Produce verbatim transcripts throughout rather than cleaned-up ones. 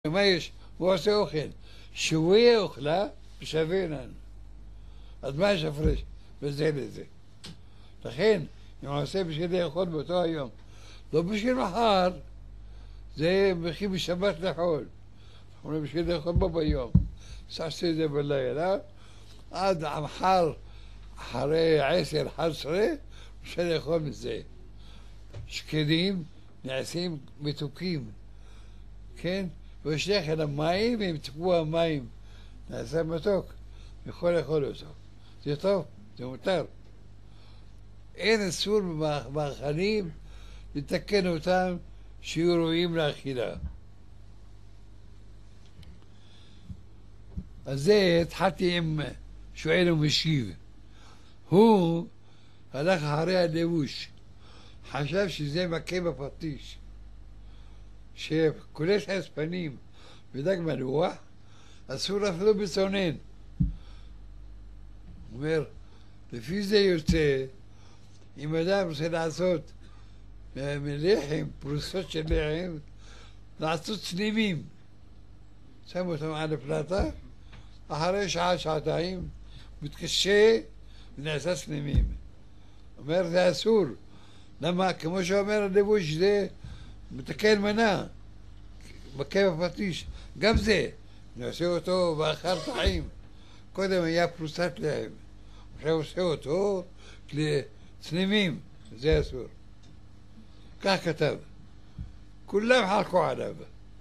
מה יש? הוא עושה אוכל. שהוא יהיה אוכלה, שווה לנו. אז מה יש הפרש בזה לזה? לכן, אם הוא עושה בשביל לאכול באותו היום, לא בשביל מחר, זה בכי בשבת לאכול. אנחנו אומרים בשביל לאכול בו ביום. שעשתי את זה בלילה, עד מחר, אחרי עשר, אחת עשרה, אפשר לאכול מזה. שקדים נעשים מתוקים, כן? ויש לכם המים, והם תקעו המים, נעשה מתוק, יכול לאכול אותו. זה טוב, זה מותר. אין אסור במאכלים לתקן אותם שיהיו ראויים לאכילה. אז זה התחלתי עם שואל ומשיב. הוא הלך אחרי הלבוש, חשב שזה מכה בפטיש, שקולש הספנים ודג מלוח, אסור אפילו בצונן. הוא אומר, לפי זה יוצא, אם אדם רוצה לעשות מלחם, פרוסות של לחם, לעשות צנימים. שם אותם על הפלטה, אחרי שעה, שעתיים, מתקשה ונעשה צנימים. אומר, זה אסור. למה? כמו שאומר הלבוש, זה מתקן מנה, מכה בפטיש. גם זה, נעשה אותו באחר טעים. קודם היה פרוסת לחם, עכשיו עושה אותו לצנימים, זה אסור. כך כתב. כולם חלקו עליו.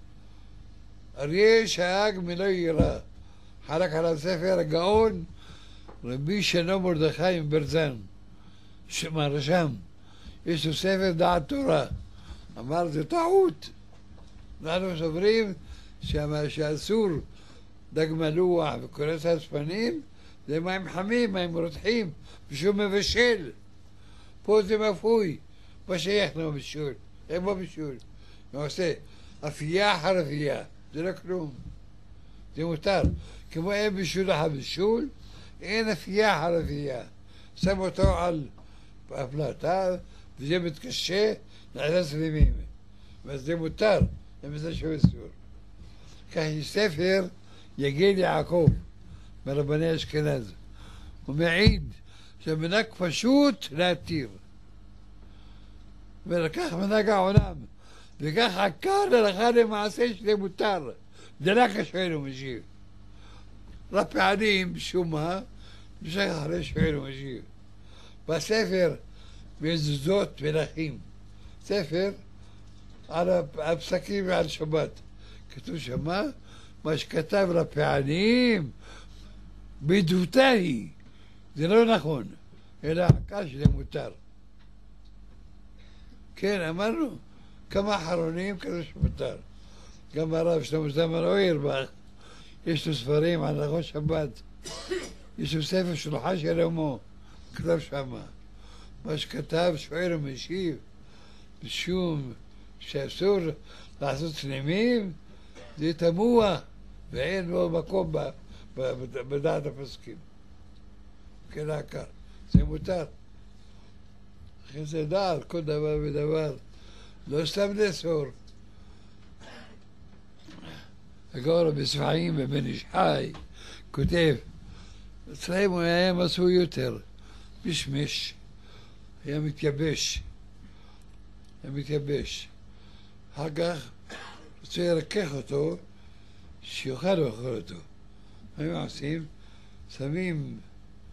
אריה שאג מלא ירא, חלק על הספר הגאון רבי שלום מרדכי מברזן, שמרשם. יש לו ספר דעת תורה. אמר, זה טעות. אנחנו סוברים שאסור דג מלוח וקורס הספנים, זה מים חמים, מים רותחים, ושהוא מבשל. פה זה מפוי. מה שייך לו בישול? אין בו בישול. הוא עושה אפייה אחר אפייה. זה לא כלום. זה מותר. כמו אין בישול אחר בישול, אין אפייה אחר אפייה. שם אותו על הפלטה, וזה מתקשה, נעשה סלימים. וזה מותר, זה שהוא אסור. כך יש ספר יגיל יעקב, מרבני אשכנז. הוא מעיד שמנהג פשוט להתיר. ולקח מנהג העולם, וכך עקר הלכה למעשה שזה מותר. זה לא כשואל ומשיב. רק פעמים, משום מה, נמשך אחרי שואל ומשיב. בספר מזוזות מלכים, ספר על הפסקים ועל שבת. כתוב שמה? מה שכתב לפענים, בדותה היא. זה לא נכון, אלא עקה שזה מותר. כן, אמרנו, כמה אחרונים כזה שמותר. גם הרב שלמה זלמן אוירבך, יש לו ספרים על הלכות שבת. יש לו ספר שלוחה של אמו, כתב שמה. מה שכתב שואל ומשיב, משום שאסור לעשות צנימים, זה תמוה, ואין בו מקום בדעת הפסקים. כן, העקר. זה מותר. לכן זה דעת, כל דבר ודבר. לא סתם לאסור. הגאון בספעים בבן איש חי כותב, אצלם הוא היה מסור יותר, משמש, היה מתייבש, היה מתייבש. אחר כך רוצה לרכך אותו, שיוכל לאכול אותו. מה הם עושים? שמים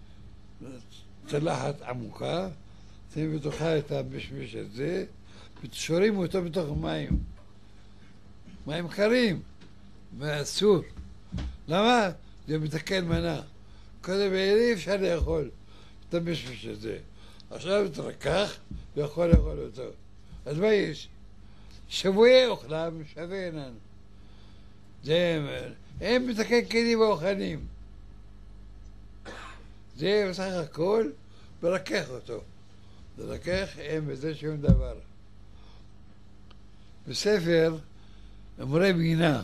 צלחת עמוקה, שמים בתוכה את המשמש הזה, ושורים אותו בתוך מים. מים קרים, ואסור. למה? זה מתקן מנה. קודם אי אפשר לאכול את המשמש הזה. עכשיו תרקח ויכול לאכול אותו. אז מה יש? שבועי אוכלה ושווה אינן. זה, הם מתקן כלים ואוכלים. זה בסך הכל מרכך אותו. לרכך אין בזה שום דבר. בספר אמרי בינה,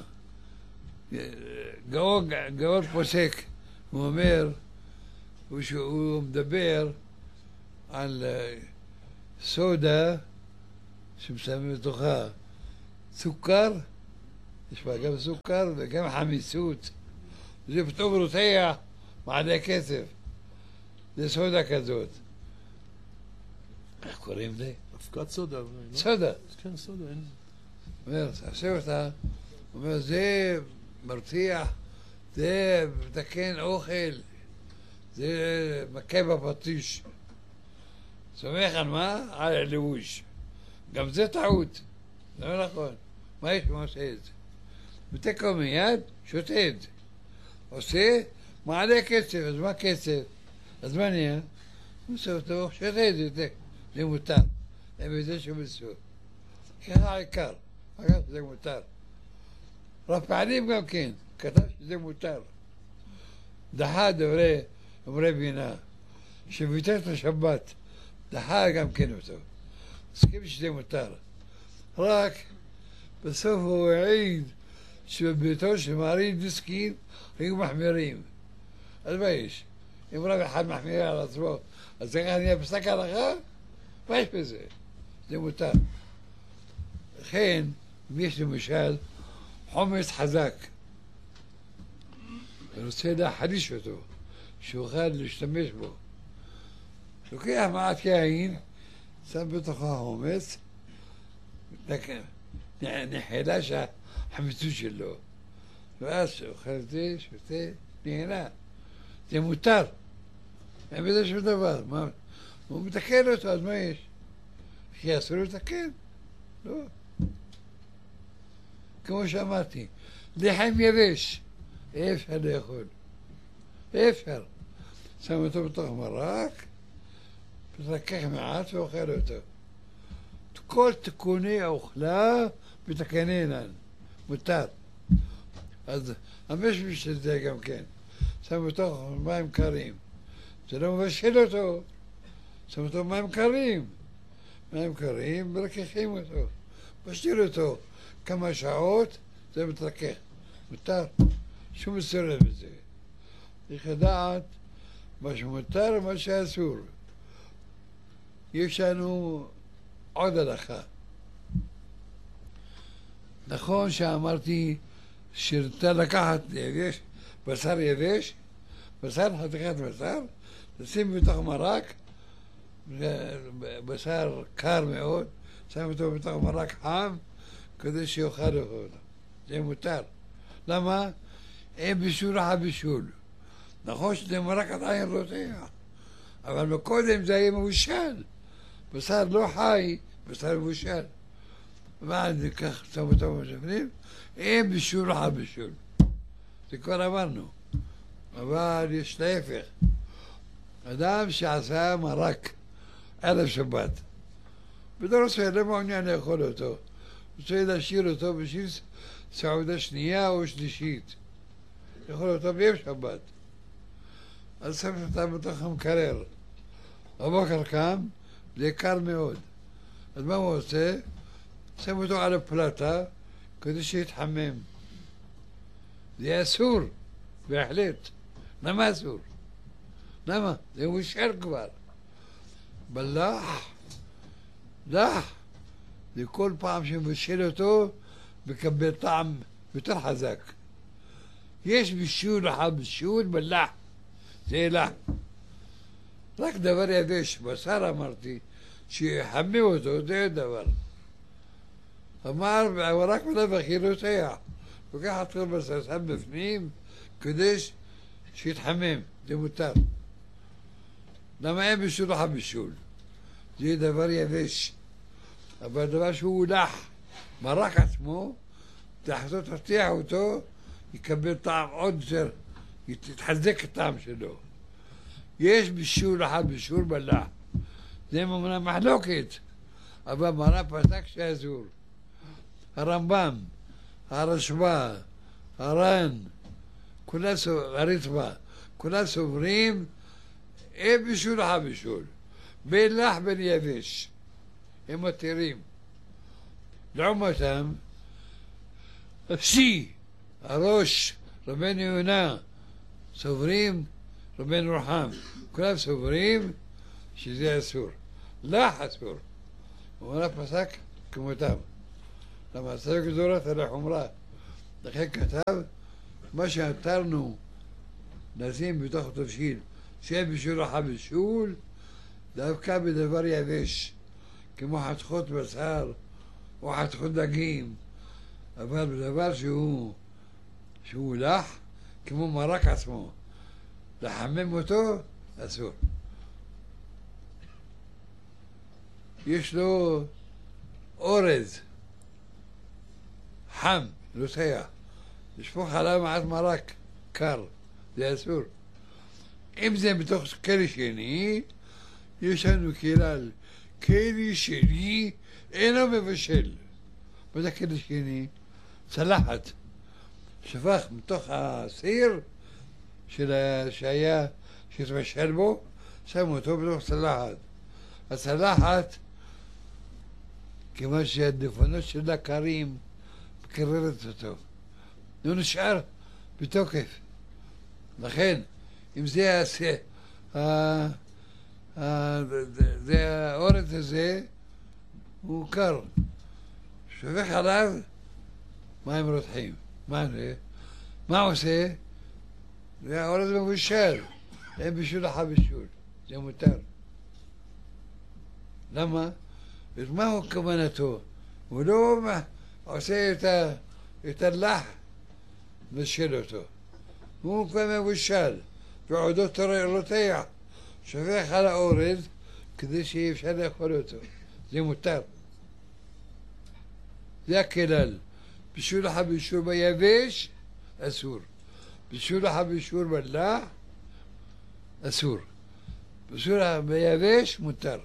גאון, גאון פוסק, הוא אומר, הוא, הוא מדבר על סודה שמשמים בתוכה סוכר יש בה גם סוכר וגם חמיצות. זה פתאום רותח, מעלה כסף. זה סודה כזאת. איך קוראים לזה? אבקת סודה. סודה. כן, סודה, אין. אומר, תעשה אותה, אומר, זה מרתיח, זה מתקן אוכל, זה מכה בפטיש. סומך על מה? על הלבוש. גם זה טעות. זה לא נכון. מה יש מה עושה את זה? מתקו מיד, שותה את זה. עושה, מעלה כסף, אז מה כסף? אז מה נהיה? הוא עושה אותו, שותה את זה, זה מותר. אין בזה שום איסור. ככה העיקר. אגב, זה מותר. רב פעלים גם כן, כתב שזה מותר. דחה דברי אמרי בינה, שביטל את השבת, דחה גם כן אותו. הסכים שזה מותר. רק בסוף הוא העיד שבביתו של מעריד דיסקין היו מחמירים. אז מה יש? אם רב אחד מחמיר על עצמו, אז זה נהיה פסק הלכה? מה יש בזה? זה מותר. לכן, אם יש למשל חומץ חזק ורוצה להחליש אותו, שיוכל להשתמש בו, לוקח מעט יין, שם בתוך החומץ, נחלה שהחמיצות שלו, ואז שאוכל את זה, שותה, נהנה. זה מותר. אין בזה שום דבר. מה? הוא מתקן אותו, אז מה יש? כי אסור לתקן? לא. כמו שאמרתי, לחם יבש, אי אפשר לאכול. אי אפשר. שם אותו בתוך מרק, מתרכך מעט ואוכל אותו. כל תיקוני האוכלה מתקנינן, מותר. אז המשמש של זה גם כן, שם בתוך מים קרים. זה לא מבשל אותו, שם אותו מים קרים. מים קרים, מרככים אותו. משאיר אותו כמה שעות, זה מתרכך. מותר, שום מסורב בזה. צריך לדעת מה שמותר ומה שאסור. יש לנו עוד הלכה. נכון שאמרתי שרצה לקחת יבש, בשר יבש, בשר, חתיכת בשר, לשים בתוך מרק, בשר קר מאוד, שם אותו בתוך מרק חם, כדי שיוכל לאכול. זה מותר. למה? אין בישול אחת בישול. נכון שזה מרק עדיין רותח, אבל מקודם זה היה מבושל. בשר לא חי, בשר מבושל. ואז ניקח, שם אותו בפנים, אין בישול אחת בישול. זה כבר אמרנו. אבל יש להפך. אדם שעשה מרק ערב שבת, ולא רוצה, לא מעוניין לאכול אותו. רוצה להשאיר אותו בשביל סעודה שנייה או שלישית. לאכול אותו ביום שבת. אז שם אותה בתוך המקרר. בבוקר קם, זה קר מאוד. אז מה הוא עושה? שם אותו על הפלטה כדי שיתחמם. זה אסור, בהחלט. למה אסור? למה? זה מושל כבר. בלח, לח, זה כל פעם שמבשל אותו, מקבל טעם יותר חזק. יש בישול אחד בישול, בלח, זה לח. רק דבר יבש, בשר אמרתי, שיחמם אותו, זה דבר. אמר, אבל רק בלב הכי רותח. לוקח את כל בשר, שם בפנים, כדי שיתחמם, זה מותר. למה אין בישול אחד בישול? זה דבר יבש. אבל דבר שהוא לח, מרק עצמו, תחזור, תרתיח אותו, יקבל טעם עוד יותר, יתחזק הטעם שלו. יש בישול אחד בישול בלח. זה ממנה מחלוקת, אבל מראה פסק שאסור. הרמב"ם, הרשב"א, הר"ן, כולם סוברים, הרצב"א, כולם סוברים, אין בישול אחד בישול. בין לח בין יבש. הם מתירים. לעומתם, שי, הראש, רבנו יונה, סוברים, רבנו רוחם, כולם סוברים שזה אסור. לח אסור. הוא אומר פסק כמותם. למה אסור גזורת על החומרה. לכן כתב, מה שהתרנו נשים בתוך תבשיל, שאין בשולחה בישול, דווקא בדבר יבש, כמו חתכות בשר או חתכות דגים, אבל בדבר שהוא, שהוא לח, כמו מרק עצמו, לחמם אותו, אסור. יש לו אורז, חם, נוסע, לשפוך עליו מעט מרק, קר, זה אסור. אם זה בתוך כלי שני, יש לנו כלל, כלי שני אינו מבשל. מה זה כלי שני? צלחת. שפך מתוך הסיר שהיה, שהתבשל בו, שם אותו בתוך צלחת. הצלחת, כיוון שהדפנות שלה קרים, מקררת אותו. הוא נשאר בתוקף. לכן, אם זה האורז הזה, הוא קר. שופך עליו מים רותחים. מה זה? מה עושה? זה האורז מבושל. אין בישול אחר בישול. זה מותר. למה? מהו כוונתו? הוא לא עושה את הלח, משל אותו. הוא כבר מבושל, ועודו רותח, שופך על האורז כדי שיהיה אפשר לאכול אותו. זה מותר. זה הכלל. בישול הבישול ביבש, אסור. בישול הבישול בלח, אסור. בישול ביבש, מותר.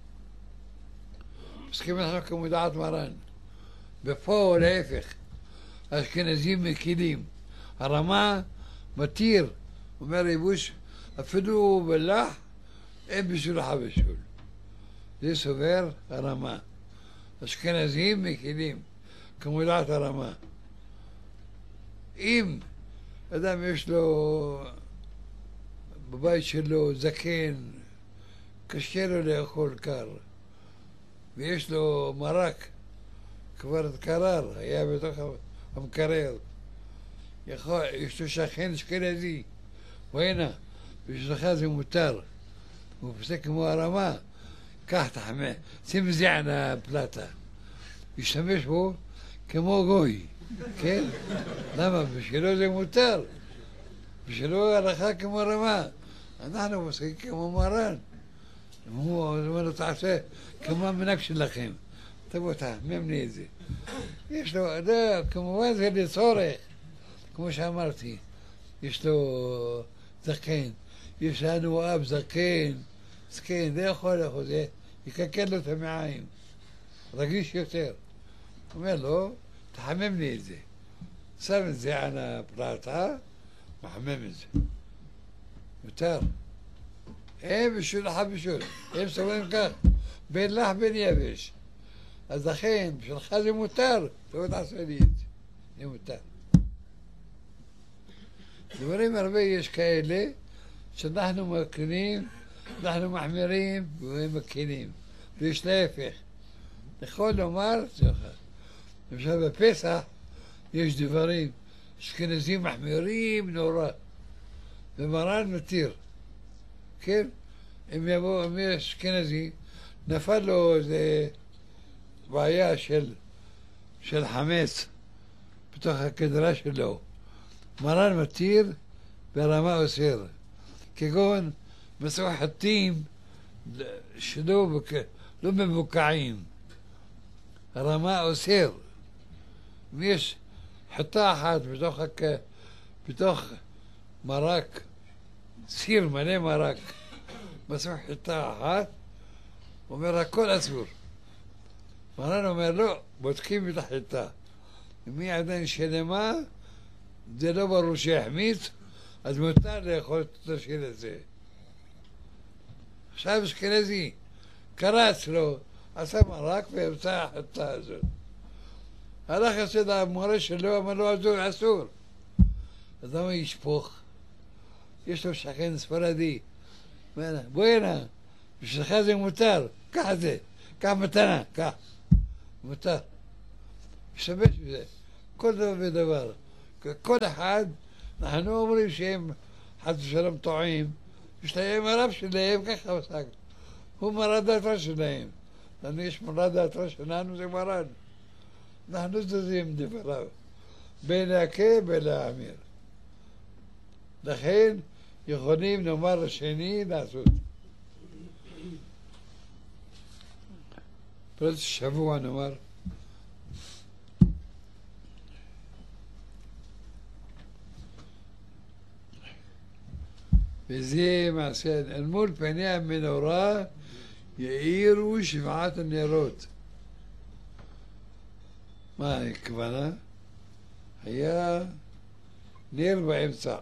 מסכים אנחנו כמודעת מרן. ופה להפך, האשכנזים מקילים. הרמה מתיר, אומר יבוש, אפילו בלח, אין בישול הבישול. זה סובר הרמה. אשכנזים מקילים, כמודעת הרמה. אם אדם יש לו בבית שלו זקן, קשה לו לאכול קר, ויש לו מרק, כבר קרר, היה בתוך המקרר. יכול, יש לו שכן אשכנזי, והנה, בשבילך זה מותר. הוא פוסק כמו הרמה, קח תחמם, שים את זה על הפלטה. ישתמש בו כמו גוי, כן? למה? בשבילו זה מותר. בשבילו הלכה כמו רמה. אנחנו פוסקים כמו מרן. הוא אומר לו, תעשה כמו המנהג שלכם. תבוא, תחמם לי את זה. יש לו, לא, כמובן זה לצורך. כמו שאמרתי, יש לו זקן, יש לנו אב זקן, זקן, זה יכול לאכול, זה יקלקל לו את המעיים, רגיש יותר. אומר לו, תחמם לי את זה. שם את זה על הפלטה, מחמם את זה. יותר. אין בישול אחר בישול, הם סובבים כך, בין לח בין יבש. אז לכן, בשבילך זה מותר, לא תעשה לי את זה, זה מותר. דברים הרבה יש כאלה שאנחנו מקנים, אנחנו מחמירים והם מקנים, ויש להפך. יכול לומר, למשל בפסח יש דברים, אשכנזים מחמירים נורא, ומרן מתיר, כן? אם יבוא, אם יש אשכנזי, נפל לו איזה בעיה של, של חמץ בתוך הכדרה שלו. מרן מתיר ברמה אוסר, כגון מסוחתים שלא לא מבוקעים, הרמה אוסר. ויש חיטה אחת בתוך, בתוך מרק, סיר מלא מרק, מסוך חיטה אחת, אומר הכל אסור. מרן אומר לא, בודקים את החיטה. אם היא עדיין שלמה, זה לא ברור שיחמיץ, אז מותר לאכול את השיר הזה. עכשיו אשכנזי, קרץ לו, עשה מרק והמצא החיטה הזאת. הלך יצא למורה שלו, אמר לו אסור, אסור. אז למה ישפוך? יש לו שכן ספרדי. בוא הנה, בשבילך זה מותר, קח את זה, קח מתנה, קח. מותר. משתמש בזה, כל דבר ודבר. כל אחד, אנחנו אומרים שהם חס ושלום טועים, יש להם הרב שלהם, ככה עושה. הוא מרד דעתו שלהם. לנו יש מרד דעתו שלנו, זה מרד. אנחנו זזים דבריו, בין להכה בין להאמיר. לכן יכולים נאמר לשני לעשות. פרט שבוע נאמר. וזה מעשה, אל מול פני המנורה יאירו שבעת הנרות. מה הכוונה? היה נר באמצע.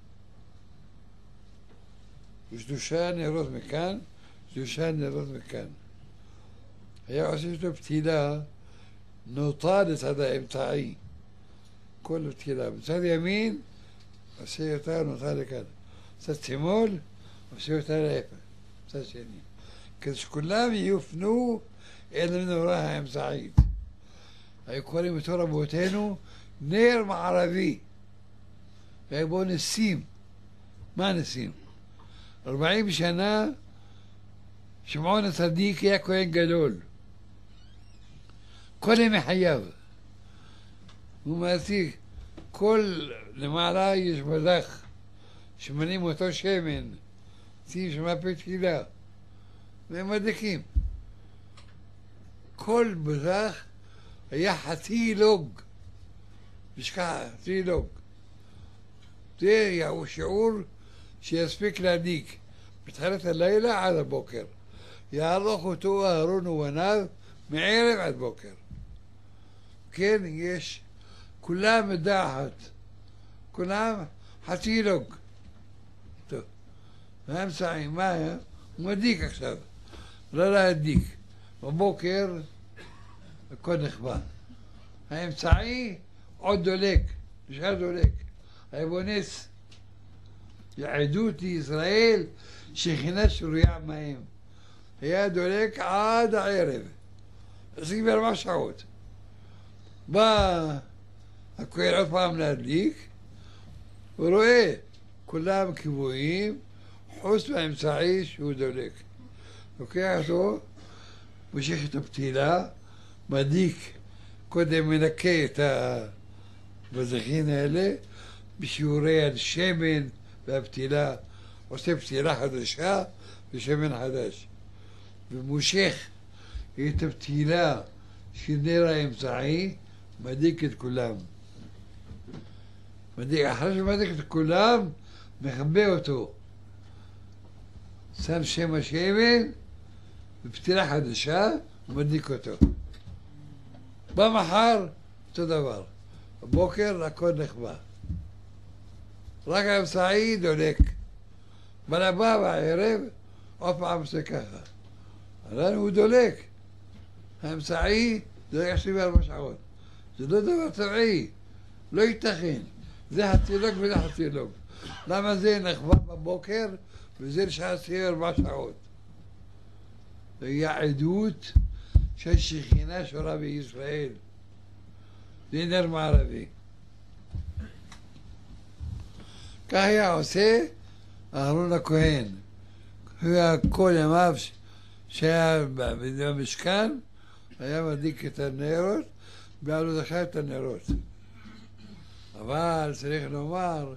ושלושה נרות מכאן, שלושה נרות מכאן. היה עושה לו פתילה, נוטה לצד האמצעי. כל פתילה. בצד ימין, עושה יותר נוטה לכאן. בצד שמאל, עושה יותר להפך. בצד שני. כדי שכולם יופנו אל המנורה האמצעית. היו קוראים אותו רבותינו נר מערבי. והיו בו ניסים. מה ניסים? ארבעים שנה שמעון הצדיק היה כהן גדול. כל ימי חייו. הוא מעסיק, כל למעלה יש מזח שמנים אותו שמן, שים שמה פתילה, והם מדליקים. כל מזח היה חצי לוג, משקע חצי לוג. זה היה שיעור שיספיק להדליק מתחילת הלילה עד הבוקר. יערוך אותו אהרון ובניו מערב עד בוקר. כן, יש כולם מדחת, כולם חצי לוג. טוב, האמצעים, מה היה? הוא מדליק עכשיו, לא להדליק. בבוקר הכל נכבה. האמצעי עוד דולק, נשאר דולק. היה בו נס. עדות לישראל שכינה שרויה מים. היה דולק עד הערב, עשרים וארבע שעות. בא הכהן עוד פעם להדליק, הוא רואה כולם כיבויים, חוץ מהאמצעי שהוא דולק. לוקח אותו, מושך את הפתילה, מדליק, קודם מנקה את המזחים האלה, בשיעורי השמן והפתילה, עושה פתילה חדשה ושמן חדש. ומושך את הפתילה של נר האמצעי, מדליק את כולם. מדליק, אחרי שמדליק את כולם, מכבה אותו. שם שם השמן ופתילה חדשה, ומדליק אותו. במחר, אותו דבר. בבוקר הכל נכבה. רק האמצעי דולק. בלבא בערב, עוד פעם עושה ככה. אבל הוא דולק. האמצעי דולק עשרים וארבע שעות. זה לא דבר טבעי. לא ייתכן. זה חצי לוג וזה חצי לוג. למה זה נכבה בבוקר וזה נשאר עשרים וארבע שעות? זה היה עדות שהשכינה שורה בישראל. זה נר מערבי. כך היה עושה אהרון הכהן. הוא היה כל ימיו שהיה במשכן, היה מדליק את הנרות, והיה לו זכה את הנרות. אבל צריך לומר,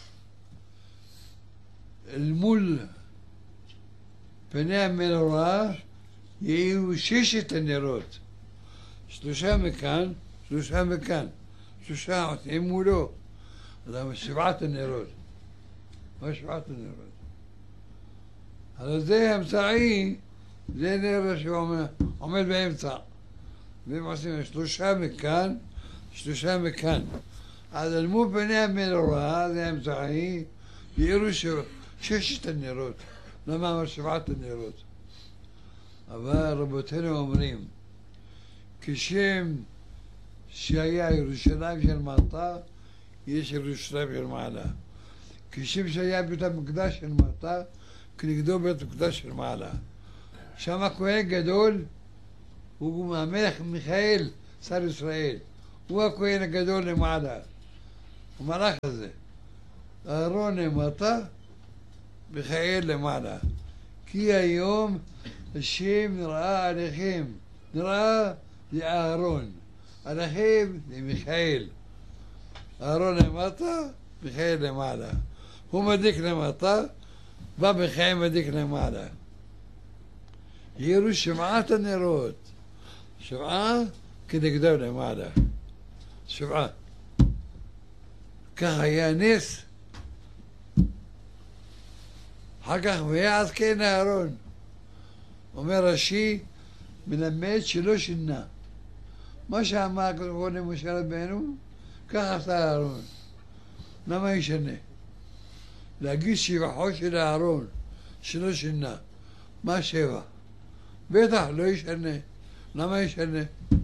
אל מול פני המנורה יהיו ששת הנרות. שלושה מכאן, שלושה מכאן. שלושה עושים מולו. אז שבעת הנרות. מה שבעת הנרות? אז זה האמצעי, זה נר שעומד באמצע. והם עושים שלושה מכאן, שלושה מכאן. אז אל מול פני המנורה, זה האמצעי, יראו ששת הנרות. למה אמר שבעת הנרות? אבל רבותינו אומרים, כשם שהיה ירושלים של מטה, יש ירושלים של מעלה. כשם שהיה בית המקדש של מטה, כנגדו בית המקדש של מעלה. שם הכהן גדול הוא המלך מיכאל, שר ישראל. הוא הכהן הגדול למעלה. המלאך הזה. אהרון למטה, מיכאל למעלה. כי היום השם נראה עליכם. נראה זה אהרון. עליכם זה מיכאל. אהרון למטה, מיכאל למעלה. הוא מדיק למטה, בא מיכאל מדיק למעלה. יראו שבעת הנרות. שבעה כנגדם למעלה. שבעה. כך היה נס. אחר כך ויעש כן אהרון. אומר רש"י, מלמד שלא שינה. מה שאמר הקדוש ברוך הוא למשה רבנו, כך עשה אהרון. למה ישנה? להגיד שבחו של אהרון שלא שינה. מה שבח? בטח לא ישנה. למה ישנה?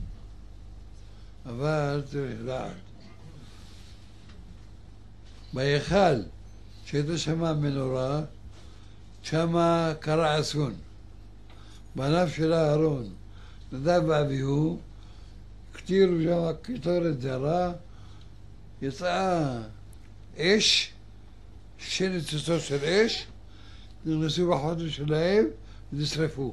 אבל צריך לדעת. בהיכל שהייתה שמה מנורה, שמה קרה אסון. בניו של אהרון, נדב ואביהו, הקטירו שם קטורת זרה, יצאה אש, שתי ניצוצות של אש, נכנסו בחודש שלהם ונשרפו.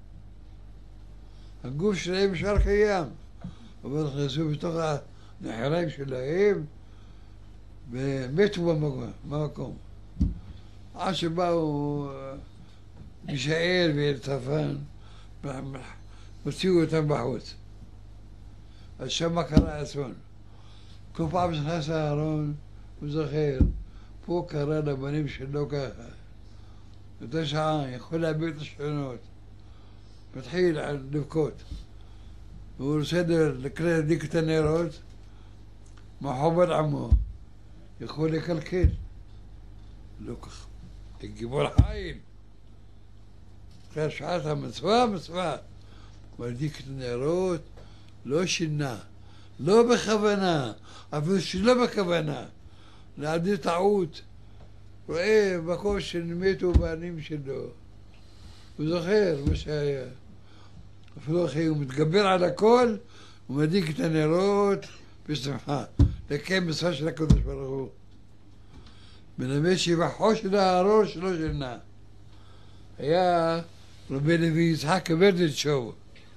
הגוף שלהם נשאר קיים, אבל נכנסו בתוך הנחריים שלהם ומתו במקום. עד שבאו מישאל ואלצפן, הוציאו אותם בחוץ. אז שמה קרה אסון. כל פעם שנכנס אהרון, הוא זוכר, פה קרה לבנים שלו ככה. באותה שעה יכול לאבד את השכונות. מתחיל לבכות. והוא רוצה להדליק את הנרות, מחובת עמו. יכול לקלקל. לא ככה. גיבור חיל. אחרי שעת המצווה, מצווה. מדליק את הנרות, לא שינה. לא בכוונה, אפילו שלא בכוונה. להדיר טעות. רואה מקום שנמתו בנים שלו. הוא זוכר מה שהיה. אפילו אחרי הוא מתגבר על הכל, הוא מדליק את הנרות בשמחה. לקיים מצווה של הקדוש ברוך הוא. מלמד שבחו של אהרון שלא שינה. היה רבי לוי יצחק ברדיצ'וב.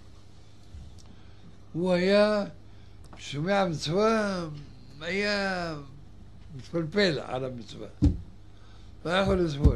הוא היה שומע מצווה, היה מתפלפל על המצווה. לא יכול לסבול.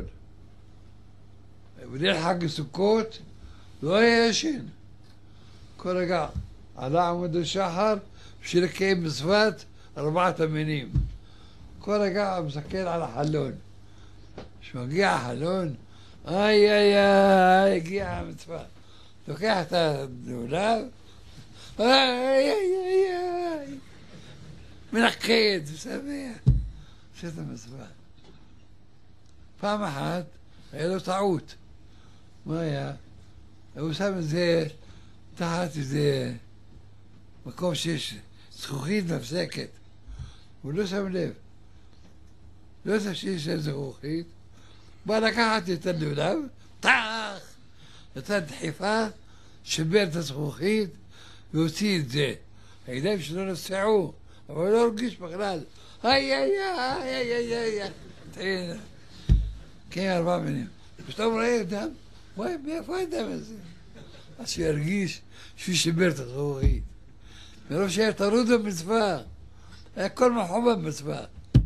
בליל חג סוכות לא היה ישן. כל רגע עלה עמוד השחר בשביל לקיים מצוות ארבעת המינים. כל רגע מסתכל על החלון. כשמגיע החלון, איי איי איי, הגיעה המצווה. לוקח את הדולב, איי איי איי איי, מנחת ושמח. עושה את המצווה. פעם אחת היה לו טעות. מה היה? הוא שם את זה תחת איזה מקום שיש זכוכית מפסקת. הוא לא שם לב. לא שם שיש לב זכוכית. בא לקחת את הדולב, טח! נתן דחיפה, שבר את הזכוכית והוציא את זה. הידיים שלו נסעו, אבל הוא לא הרגיש בכלל. איי איי איי איי איי איי איי. כן, ארבע מינים. פתאום רואה דם, וואי, מאיפה הדם הזה? אז שהוא ירגיש שהוא שיבר את הזכוכית. מרוב שהיה טרוד במצווה, היה כל מחום במצווה.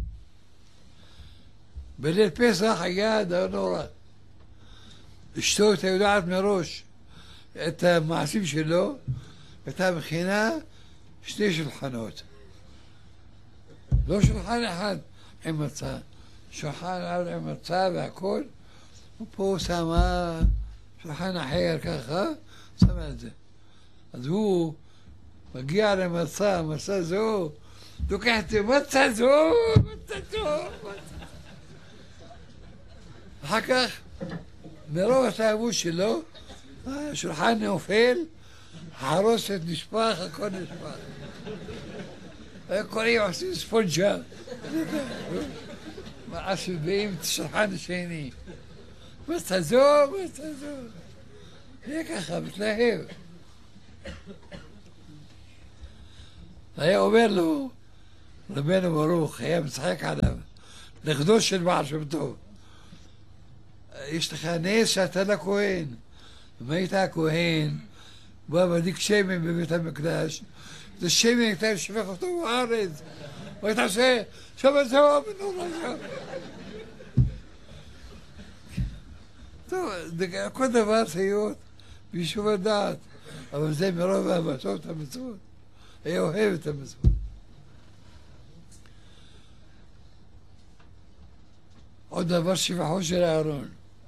בליל פסח היה דבר נורא. אשתו הייתה יודעת מראש את המעשים שלו, הייתה מכינה שני שולחנות. לא שולחן אחד עם מצה, שולחן אחד עם מצה והכל, ופה שמה שולחן אחר ככה, שמה את זה. אז הוא מגיע למצה, מצה זו, לוקח את זה, מצה זו, מצה זו, מצה. אחר כך, מרוב התאהבות שלו, השולחן נופל, החרוסת נשפך, הכל נשפך. קוראים עושים ספונג'ה. אז באים את השולחן השני. מצה זו, מצה זו. זה ככה, מתלהב. היה אומר לו, רבנו ברוך היה משחק עליו, נכדו של בעל שם טוב. יש לך נס שאתה לא כהן. אם היית הכהן, בא מדליק שמן בבית המקדש, זה שמן, אתה שופך אותו בארץ, ואתה עושה, שבת זהו, בנורא שם. טוב, כל דבר חיות ביישוב הדעת, אבל זה מרוב המסורת המצוות, היה אוהב את המצוות. עוד דבר שבחו של אהרון.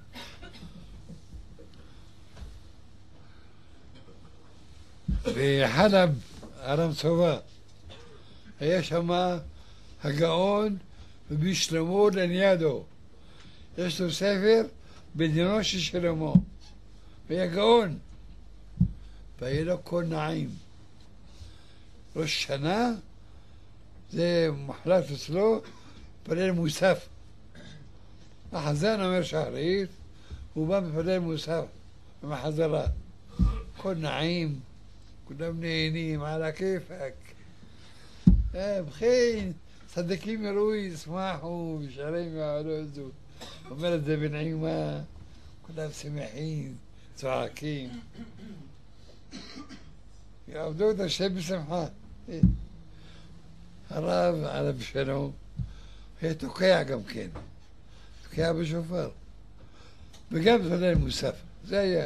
בחלב, ארם צובא, היה שם הגאון רבי שלמה לניאדו. יש לו ספר בדינו של שלמה. והיה גאון. והיה לו קול נעים. ראש שנה זה מחלט אצלו, פלל מוסף. החזן אומר שחרית, הוא בא מפלל מוסף עם החזרה. קול נעים, כולם נהנים, על הכיפק. בכין, צדיקים יראו, ישמחו, ישרים יעלו זו. אומר את זה בנעימה, כולם שמחים, צועקים. יעבדו את השם בשמחה. הרב, הרב שלום, היה תוקע גם כן. תוקע בשופר. וגם פלל מוסף. זה היה.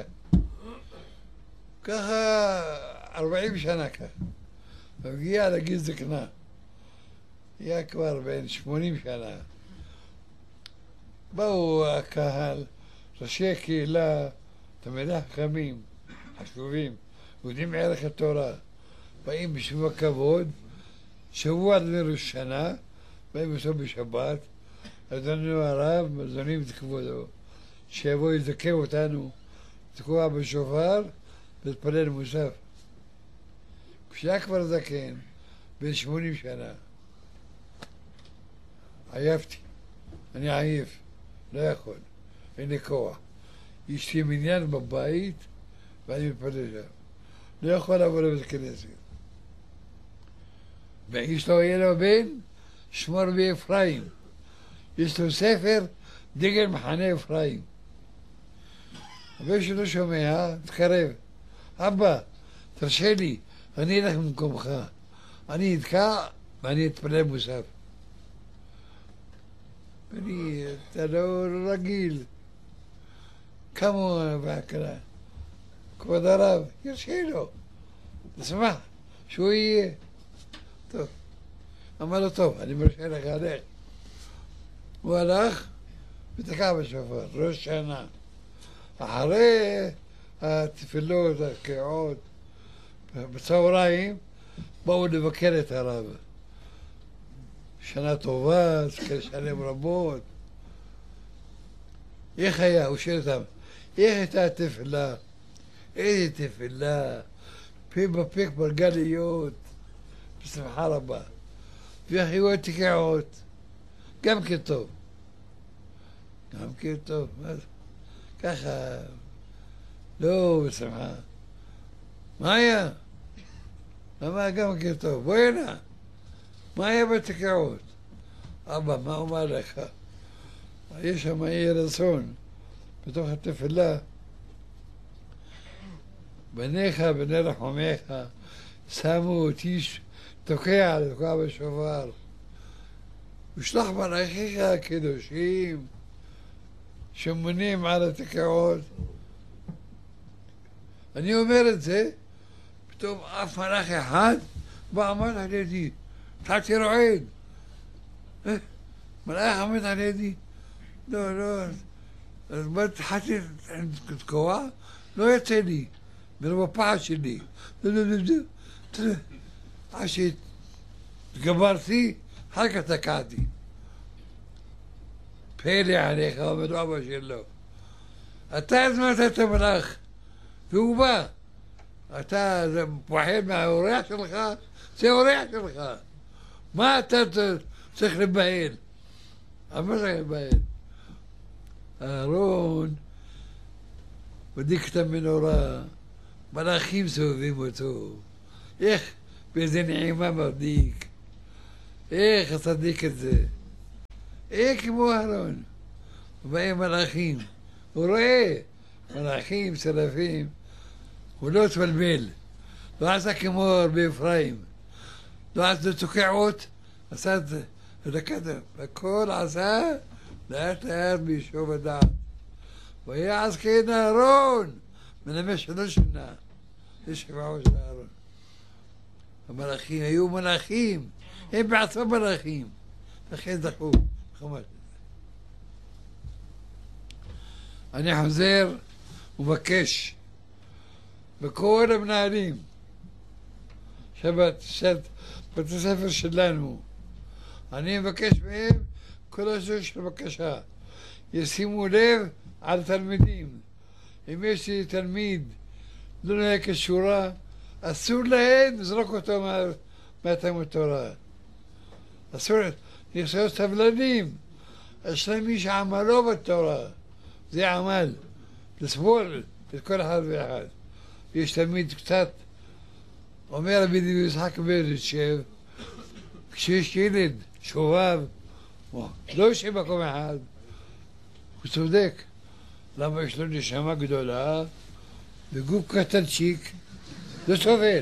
ככה ארבעים שנה ככה. והגיע לגיל זקנה. היה כבר בן שמונים שנה. באו הקהל, ראשי הקהילה, תלמידי חכמים, חשובים, יודעים ערך התורה, באים בשבוע כבוד, שבוע לראש שנה, באים בסוף בשבת, אדוני הרב, מזונים את כבודו, שיבוא יזכה אותנו, תקוע בשופר ולהתפלל מוסף. כשהיה כבר זקן, בן שמונים שנה, עייפתי, אני עייף, לא יכול, אין לי כוח. יש לי מניין בבית ואני מתפלל שם. לא יכול לבוא לבית כנסת. ויש לו, יהיה לו בן, שמו רבי אפרים. יש לו ספר, דגל מחנה אפרים. הבן שלו שומע, תקרב. אבא, תרשה לי, אני אלך במקומך. אני אתקע ואני אתפלל מוסף. ואני, אתה לא רגיל. כמה בהקלה. כבוד הרב, ירשה לו. תשמח, שהוא יהיה. טוב. אמר לו, טוב, אני מרשה לך, הלך. הוא הלך ותקע בשופר, ראש שנה. אחרי התפילות, הקריאות, בצהריים, באו לבקר את הרב. שנה טובה, שנים רבות. איך היה? הוא שואל אותם, איך הייתה התפילה? איזה תפילה? פה בפה ברגע להיות, בשמחה רבה. ואיך היו התקיעות? גם כן טוב. גם כן טוב. ככה, לא בשמחה. מה היה? למה גם כן טוב? בוא הנה. מה היה בתקיעות? אבא, מה אומר לך? יש שם יהי רצון בתוך התפילה. בניך, בני רחומך, שמו אותי תוקע, תוקע בשופר. ושלח מלאכיך הקדושים שמונים על התקיעות. אני אומר את זה, פתאום אף מלאך אחד בא עמד על ידי. התחלתי רועד. מלאך עמד על ידי. לא, לא. אז מה התחלתי לתקוע? לא יצא לי. מרוב הפחד שלי. עד שהתגברתי, אחר כך תקעתי. פלא עליך, אומר אבא שלו. אתה הזמנת את המלאך, והוא בא. אתה פוחד מהאורח שלך? זה אורח שלך. מה אתה צריך לבהל? מה צריך לבהל? אהרון מדליק את המנורה, מלאכים סובבים אותו. איך באיזה נעימה מדליק. איך הצדיק את זה? איך כמו אהרון? ובאים מלאכים, הוא רואה מלאכים, שרפים, הוא לא התבלבל, לא עשה כמו הרבה אפרים, לא עשה תוקעות, עשה את זה, ודקת, הכל עשה לאט לאט בישוב הדעת. ויעש כן אהרון, מנמש שלוש שנה, זה שבעו של אהרון. המלאכים היו מלאכים, הם בעצמם מלאכים, לכן זכו, חמש. אני חוזר ומבקש בכל המנהלים שבת בית הספר שלנו, אני מבקש מהם כל הסוג של בקשה, ישימו לב על תלמידים. אם יש לי תלמיד לא נהיה כשורה, אסור להם לזרוק אותו מה, מהתלמוד תורה. אסור, יש להיות סבלנים, יש להם מי שעמלו בתורה, זה עמל, לסבול את כל אחד ואחד. יש תלמיד קצת, אומר רבי יצחק ברדיצ'ב, כשיש ילד שובב, לא יושב מקום אחד, הוא צודק. למה יש לו נשמה גדולה וגוף קטנצ'יק, לא סובל,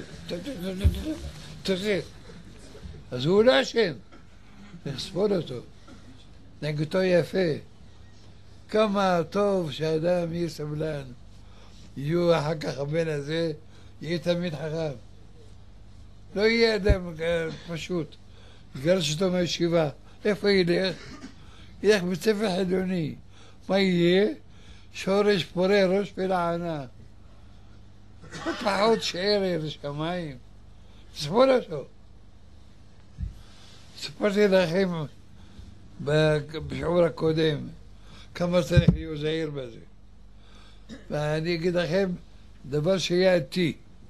אז הוא לא אשם, לסבול אותו, נגדו יפה. כמה טוב שהאדם יהיה סבלן, יהיו אחר כך הבן הזה, יהיה תלמיד חכם. לא יהיה אדם פשוט, יגרש אותו מהישיבה, איפה ילך? ילך בית ספר חילוני, מה יהיה? שורש פורה ראש ולענה. פחות שער לשמיים, תסבול אותו. סיפרתי לכם בשיעור הקודם כמה צריך להיות זהיר בזה. ואני אגיד לכם דבר שהיה איתי.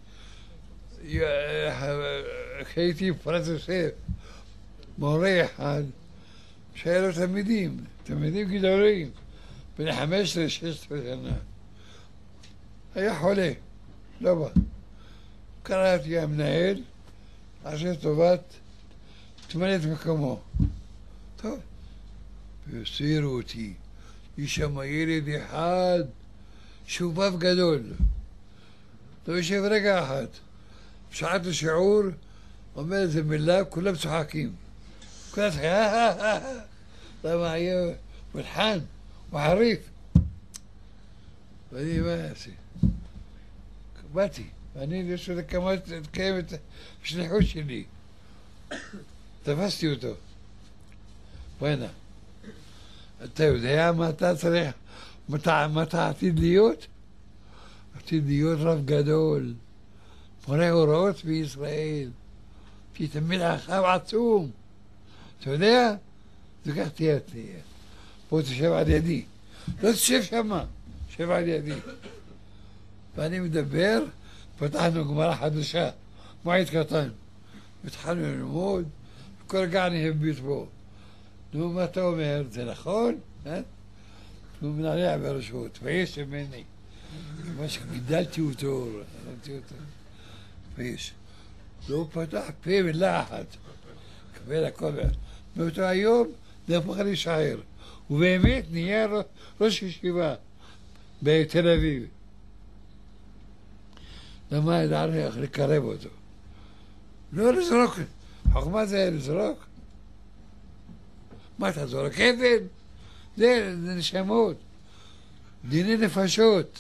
כשהייתי בפרס יוסף, מורה אחד, שהיה לו תלמידים, תלמידים גדולים, בני חמש עשרה שש עשרה שנה. היה חולה, לא בא. קראתי המנהל, עשה טובת, תמלא את מקומו. טוב, והסירו אותי. יש שם ילד אחד, שובב גדול. לא יושב רגע אחד. בשעת השיעור, אומר איזה מילה, כולם צוחקים. כולם צוחקים, אה, אה, אה. למה היה מלחן, הוא חריף. ואני, מה אעשה? באתי, ואני יש לו לקיים את השליחות שלי. תפסתי אותו. בואנה, אתה יודע מה אתה צריך, מה אתה עתיד להיות? עתיד להיות רב גדול, מורה הוראות בישראל, שתמיד חכם עצום. אתה יודע? תיקח תהיה, תהיה. בוא תשב על ידי. לא תשב שמה, תשב על ידי. ואני מדבר, פתחנו גמרא חדשה, מועד קטן. התחלנו ללמוד, וכל רגע אני הביט בו. נו, מה אתה אומר? זה נכון? אה? הוא מנענע ברשות, ויש ממני. מה שגידלתי אותו, ראיתי אותו. ויש. לא פתח פה מילה אחת. קבל הכל. מאותו היום נהפך להישאר. ובאמת נהיה ראש ישיבה בתל אביב. למה ידענו איך לקרב אותו? לא לזרוק. חוכמה זה לזרוק. מה אתה זורק? אבן? זה, זה נשמות. דיני נפשות.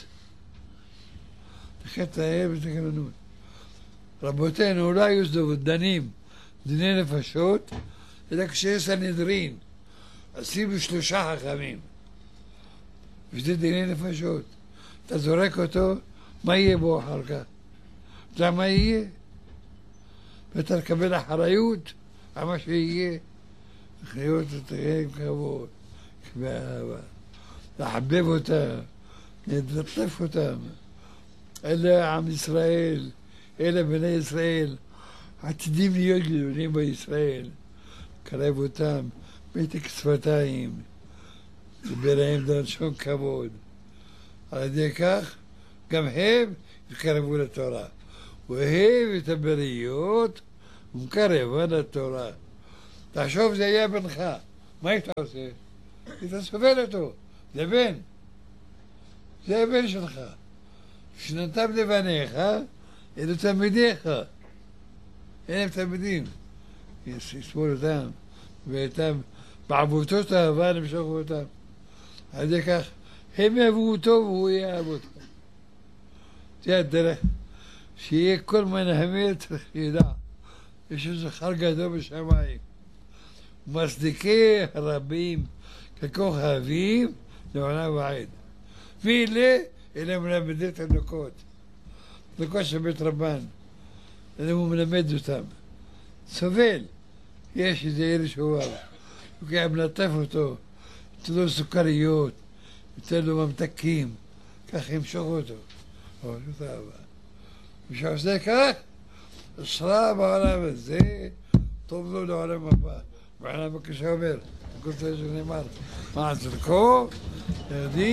לכן תהיה בתקננות. רבותינו לא היו דנים דיני נפשות, אלא כשיש סנהדרין. עשינו שלושה חכמים. וזה דיני נפשות. אתה זורק אותו, מה יהיה בו אחר כך? אתה יודע מה יהיה? ואתה תקבל אחריות על מה שיהיה. לחיות את החיים כבוד, באהבה. לחבב אותם, לדלטף אותם. אלה עם ישראל, אלה בני ישראל, עתידים להיות גדולים בישראל. קרב אותם, מתק שפתיים, דבר להם דרשון כבוד. על ידי כך, גם הם יקרבו לתורה. ואוהב את הבריות ומקרבה לתורה. תחשוב זה יהיה בנך, מה היית עושה? היית סובל אותו, זה בן, זה הבן שלך. שנתם לבניך, אלו תלמידיך, אין להם תלמידים. יסבול אותם, ואיתם בעבותות אהבה למשוך אותם. על ידי כך, הם יאהבו אותו והוא יאהב אותם. זה הדרך, שיהיה כל מנהמל צריך ידע. יש איזה שכר גדול בשמיים. מצדיקי רבים ככוכבים לעולם ועד. ואלה, אלה מלמדי תינוקות. תינוקות של בית רבן. אלה הוא מלמד אותם. סובל. יש איזה ילד שהוא אוהב. הוא כאילו מלטף אותו. ייתן לו סוכריות. ייתן לו ממתקים. כך ימשוך אותו. אבל זאת אהבה. מי שעושה כך, אשרה בעולם הזה, טוב לו לעולם הבא. בעולם כשאומר, כל זה שנאמר, מה צדקו, יודעים